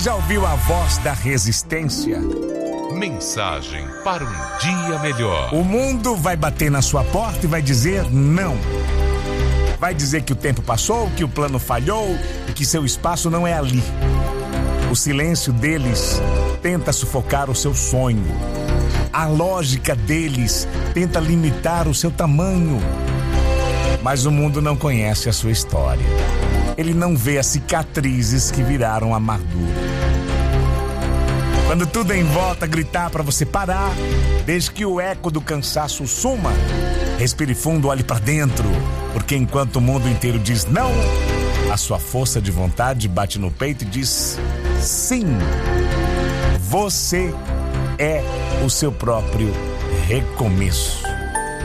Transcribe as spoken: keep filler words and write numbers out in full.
já ouviu a voz da resistência? Mensagem para um dia melhor. O mundo vai bater na sua porta e vai dizer não. Vai dizer que o tempo passou, que o plano falhou e que seu espaço não é ali. O silêncio deles tenta sufocar o seu sonho. A lógica deles tenta limitar o seu tamanho. Mas o mundo não conhece a sua história. Ele não vê as cicatrizes que viraram amargura. Quando tudo em volta gritar para você parar, desde que o eco do cansaço suma, respire fundo, olhe para dentro, porque enquanto o mundo inteiro diz não, a sua força de vontade bate no peito e diz sim. Você é o seu próprio recomeço.